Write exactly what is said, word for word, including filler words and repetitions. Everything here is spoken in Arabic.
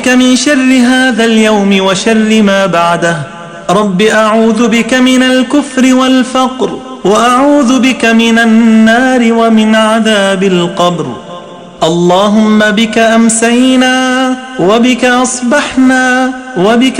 من شر هذا اليوم وشر ما بعده. رب أعوذ بك من الكفر والفقر، وأعوذ بك من النار ومن عذاب القبر. اللهم بك أمسينا وبك أصبحنا وبك